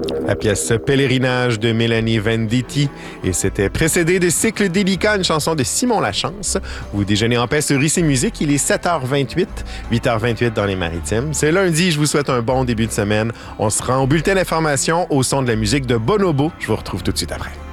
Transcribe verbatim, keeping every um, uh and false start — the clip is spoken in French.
La pièce Pèlerinage de Mélanie Venditti et c'était précédé de Cycle délicat, une chanson de Simon Lachance. Vous déjeunez en paix sur Ici Musique, il est sept heures vingt-huit, huit heures vingt-huit dans les Maritimes. C'est lundi, je vous souhaite un bon début de semaine. On se rend au bulletin d'information au son de la musique de Bonobo. Je vous retrouve tout de suite après.